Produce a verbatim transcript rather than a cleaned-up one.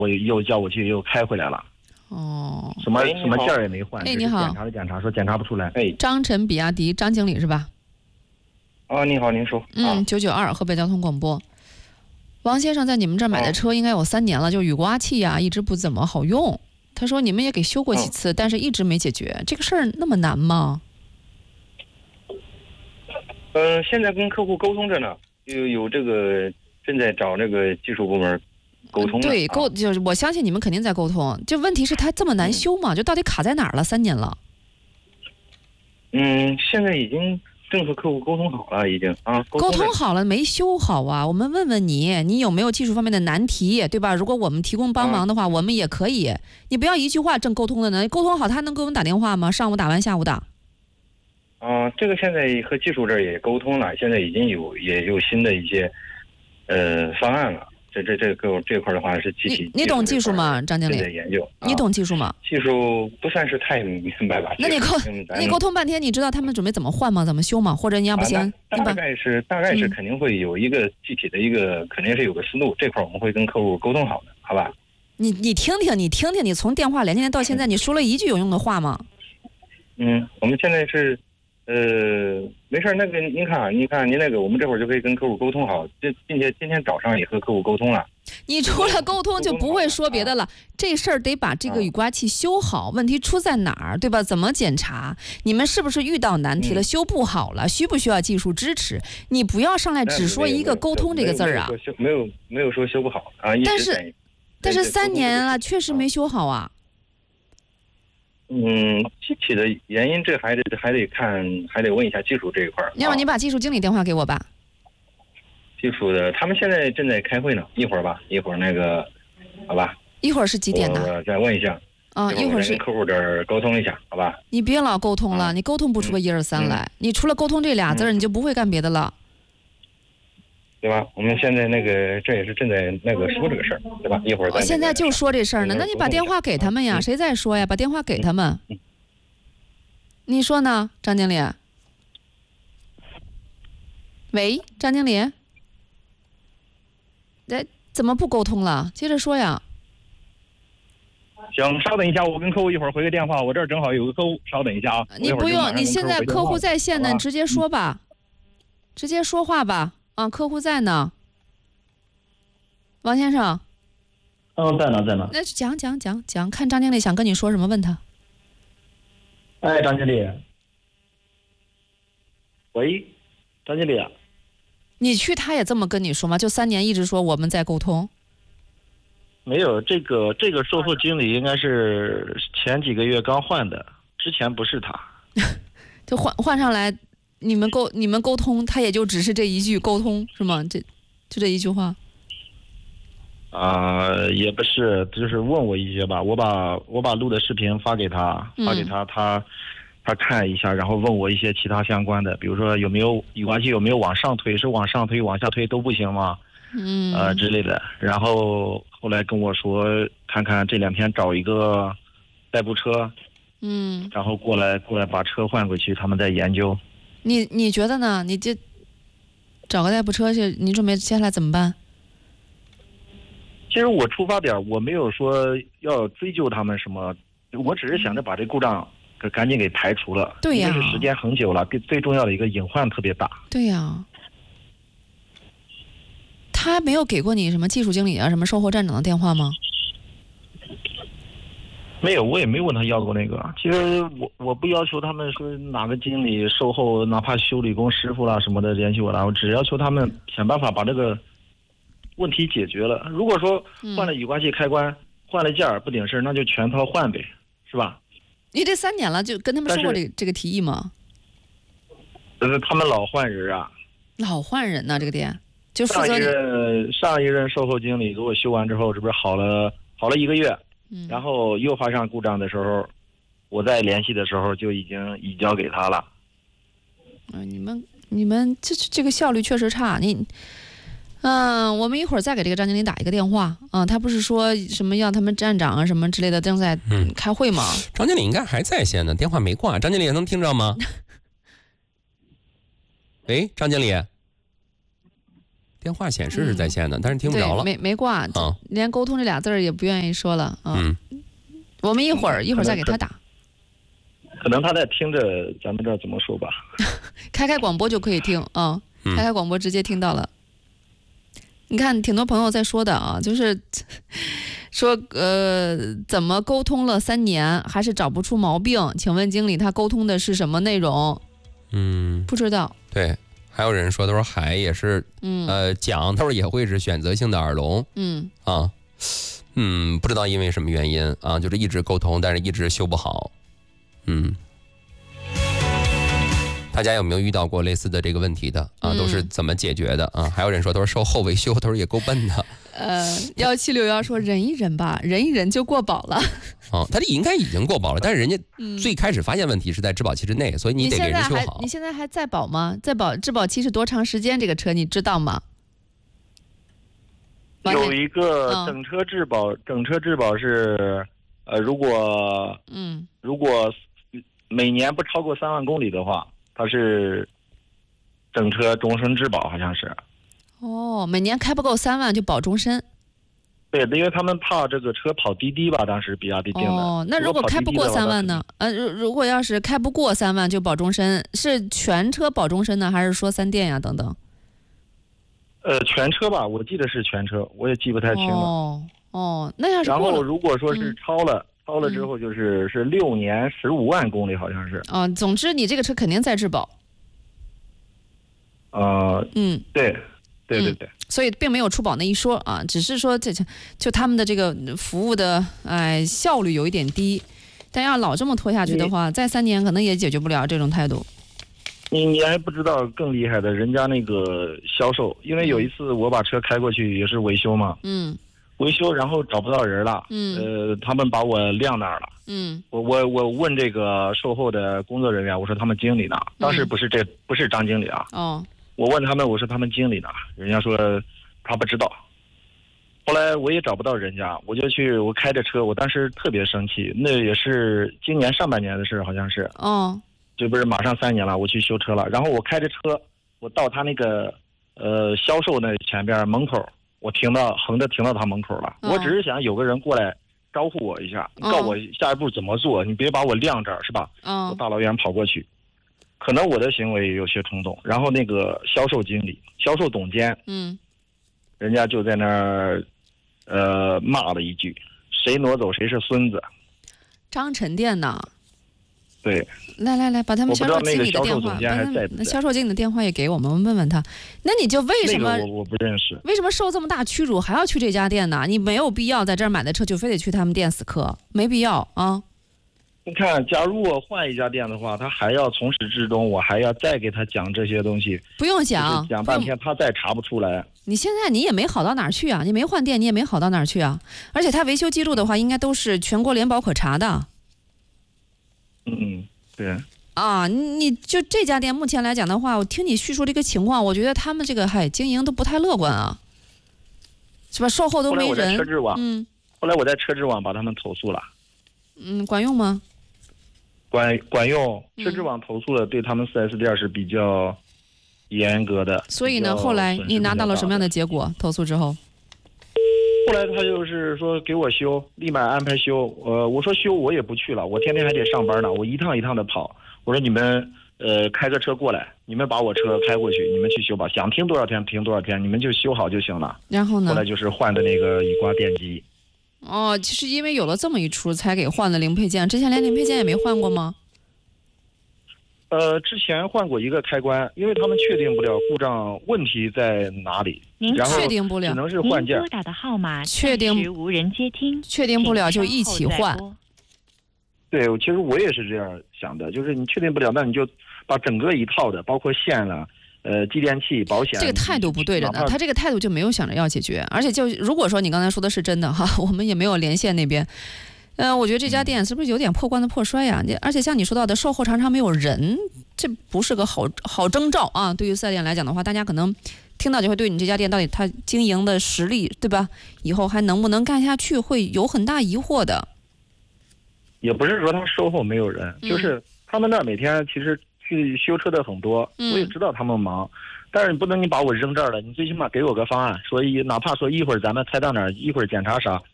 我又叫我去又开回来了。 哦， 什么什么件儿也没换。 哎，你好。 检查了检查，说检查不出来。 哎， 张晨比亚迪张经理是吧？ 啊，你好，您说。 嗯，九九二河北交通广播。王先生在你们这儿买的车应该有三年了，就雨刮器呀、啊、一直不怎么好用。他说你们也给修过几次，嗯、但是一直没解决。这个事儿那么难吗？ 嗯、呃，现在跟客户沟通着呢，有有这个正在找这个技术部门沟通。 对，沟就是我相信你们肯定在沟通。就问题是他这么难修吗？嗯、就到底卡在哪儿了？三年了。 嗯，现在已经正和客户沟通好了，已经啊。沟通, 沟通好了没修好啊？我们问问你，你有没有技术方面的难题，对吧？如果我们提供帮忙的话，啊、我们也可以。你不要一句话正沟通的呢，沟通好他能给我们打电话吗？上午打完下午打。 啊，这个现在和技术这儿也沟通了，现在已经有也有新的一些呃方案了。这这这个这块的话是具体。 你你懂技术吗，张经理？ 正在研究。啊、 你懂技术吗？ 技术不算是太明白吧。 那你沟你沟通半天，你知道他们准备怎么换吗？怎么修吗？或者你要不行， 啊、大概是大概是肯定会有一个具体的一个，嗯、肯定是有个思路。这块我们会跟客户沟通好的，好吧？ 你你听听，你听听，你从电话连线到现在，你说了一句有用的话吗？ 嗯，我们现在是。呃，没事，那个您看啊，您看您那个，我们这会儿就可以跟客户沟通好，这并且今天早上也和客户沟通了。 你除了沟通就不会说别的了，这事儿得把这个雨刮器修好。问题出在哪儿，对吧？怎么检查？你们是不是遇到难题了？嗯、修不好了？需不需要技术支持？你不要上来只说一个沟通这个字儿啊！ 没有没有说修不好啊， 但是但是三年了，确实没修好啊。 嗯，具体的原因这还得还得看，还得问一下技术这一块儿。 要不你把技术经理电话给我吧。 技术的，他们现在正在开会呢，一会儿吧，一会儿那个，好吧。 一会儿是几点呢？ 我再问一下。 啊，一会儿是跟客户这儿沟通一下，好吧。 你别老沟通了，嗯、你沟通不出个一二三来，嗯、你除了沟通这俩字儿，嗯、你就不会干别的了。 对吧？我们现在那个这也是正在那个说这个事儿，对吧？一会儿再、那个。 现在就说这事儿呢，那你把电话给他们呀，嗯、谁在说呀？把电话给他们。嗯、你说呢，张经理？喂，张经理？哎，怎么不沟通了？接着说呀。 行，稍等一下，我跟客户一会儿回个电话，我这儿正好有个客户，稍等一下啊。 你不用，你现在客户在线呢，你直接说吧，嗯、直接说话吧。啊，客户在呢，王先生。 嗯，在呢，在呢。 那讲讲讲讲，看张经理想跟你说什么，问他。 哎，张经理。喂，张经理。 你去他也这么跟你说吗？就三年一直说我们在沟通。 没有，这个这个售后经理应该是前几个月刚换的，之前不是他。 就换换上来。你们沟你们沟通，他也就只是这一句沟通是吗？这就这一句话。 啊、呃，也不是，就是问我一些吧。我把我把录的视频发给他，发给他，嗯、他他看一下，然后问我一些其他相关的，比如说有没有雨刮器有没有往上推，是往上推往下推都不行吗？ 嗯， 呃之类的。然后后来跟我说，看看这两天找一个代步车， 嗯， 然后过来过来把车换回去，他们在研究。 你你觉得呢？你这找个代步车去，你准备接下来怎么办？ 其实我出发点我没有说要追究他们什么，我只是想着把这故障赶紧给排除了。 对呀， 因为是时间很久了，最重要的一个隐患特别大。 对呀，他没有给过你什么技术经理啊、什么售后站长的电话吗？ 没有，我也没问他要过那个。其实我我不要求他们说哪个经理售后，哪怕修理工师傅啦什么的联系我了，我只要求他们想办法把这个问题解决了。如果说换了雨刮器开关，嗯、换了件儿不顶事，那就全套换呗，是吧？ 你这三年了，就跟他们说过这个这个提议吗？ 呃，他们老换人啊。 老换人呢、啊，这个店就负责上一任上一任售后经理给我修完之后，这不是好了好了一个月。 嗯、 然后又发生故障的时候，我再联系的时候就已经移交给他了。 啊、呃，你们你们这这个效率确实差。你，嗯、呃，我们一会儿再给这个张经理打一个电话。啊、呃，他不是说什么要他们站长啊什么之类的正在开会吗？ 嗯、张经理应该还在线呢，电话没挂。张经理能听着吗？喂，张经理。 电话显示是在线的，嗯、但是听不着了， 没没挂，嗯、连沟通这俩字儿也不愿意说了。嗯，嗯我们一会儿一会儿再给他打。 可能他在听着咱们这怎么说吧。 开开广播就可以听啊、嗯，开开广播直接听到了。你看，挺多朋友在说的啊，就是说呃，怎么沟通了三年还是找不出毛病？请问经理，他沟通的是什么内容？ 嗯， 不知道。 对。还有人说，他说海也是，嗯，呃，讲，他说也会是选择性的耳聋，嗯啊，嗯，不知道因为什么原因啊，就是一直沟通，但是一直修不好，嗯，大家有没有遇到过类似的这个问题的啊？都是怎么解决的啊？还有人说，他说售后维修，他说也够笨的。 呃，幺七六幺说忍一忍吧，忍一忍就过保了。 哦，他这应该已经过保了，但是人家最开始发现问题是在质保期之内，所以你得给人修好。 你现在还在保吗？在保质保期是多长时间？这个车你知道吗？ 有一个整车质保，嗯、整车质保是，呃，如果嗯，如果每年不超过三万公里的话，它是整车终身质保，好像是。 哦，每年开不够三万就保终身。 对，因为他们怕这个车跑滴滴吧，当时比亚迪定的。 哦，那如果开不过三万呢？呃，如如果要是开不过三万就保终身，是全车保终身呢，还是说三电呀等等？ 呃，全车吧，我记得是全车，我也记不太清了。 哦哦，那要是然后如果说是超了，嗯、超了之后就是、嗯、是六年十五万公里，好像是。 哦，总之你这个车肯定在质保。 呃，嗯，对。对对对、嗯， 所以并没有出保那一说啊，只是说这就他们的这个服务的哎效率有一点低，但要老这么拖下去的话，再三年可能也解决不了这种态度。 你你还不知道更厉害的，人家那个销售，因为有一次我把车开过去也是维修嘛，嗯，维修然后找不到人了，嗯，呃，他们把我晾那儿了，嗯，我我我问这个售后的工作人员，我说他们经理呢？当时不是这、嗯、不是张经理啊，哦。我问他们，我说他们经理呢？人家说他不知道。后来我也找不到人家，我就去，我开着车，我当时特别生气，那也是今年上半年的事，好像是。哦。这不是马上三年了，我去修车了。然后我开着车，我到他那个呃销售那前边门口，我停到横着停到他门口了。哦、我只是想有个人过来招呼我一下，告我下一步怎么做，你别把我晾这儿，是吧？哦。我大老远跑过去。可能我的行为有些冲动，然后那个销售经理、销售总监，嗯，人家就在那儿，呃，骂了一句：“谁挪走谁是孙子。” 张晨店呐。 对。 来来来，把他们销售经理的电话， 那销售经理的电话也给我们，我们问问他。那你就为什么？ 那个、我我不认识。 为什么受这么大屈辱还要去这家店呢？你没有必要在这儿买的车就非得去他们店死磕，没必要啊。 你看，假如我换一家店的话，他还要从始至终，我还要再给他讲这些东西。 不用讲， 讲半天他再查不出来。 你现在你也没好到哪儿去啊，你没换店，你也没好到哪儿去啊。而且他维修记录的话，应该都是全国联保可查的。 嗯，对。 啊，你就这家店目前来讲的话，我听你叙述这个情况，我觉得他们这个嗨经营都不太乐观啊，是吧？售后都没人。 后来我在车之网，嗯，后来我在车之网把他们投诉了。 嗯，管用吗？ 管管用，车之网投诉了，对他们 四 S 店是比较严格的。 所以呢，后来你拿到了什么样的结果？投诉之后， 后来他就是说给我修，立马安排修。呃，我说修我也不去了，我天天还得上班呢，我一趟一趟的跑。我说你们呃开个车过来，你们把我车开过去，你们去修吧，想停多少天停多少天，你们就修好就行了。 然后呢？ 后来就是换的那个雨刮电机。 哦，其实因为有了这么一出，才给换了零配件。之前连零配件也没换过吗？ 呃，之前换过一个开关，因为他们确定不了故障问题在哪里， 您确定不了， 只能是换件。 您拨打的号码确定无人接听， 确定不了就一起换。 对，其实我也是这样想的，就是你确定不了，那你就把整个一套的，包括线了。呃，继电器、保险， 这个态度不对着呢。他这个态度就没有想着要解决，而且就如果说你刚才说的是真的哈，我们也没有连线那边。呃，我觉得这家店是不是有点破罐子破摔呀？你而且像你说到的，售后常常没有人，这不是个好好征兆啊。对于四 S店来讲的话，大家可能听到就会对你这家店到底它经营的实力，对吧？以后还能不能干下去，会有很大疑惑的。 也不是说他售后没有人，嗯、就是他们那每天其实。去修车的很多，我也知道他们忙， 但是你不能你把我扔这儿了，你最起码给我个方案，说一哪怕说一会儿咱们拆到哪儿，一会儿检查啥，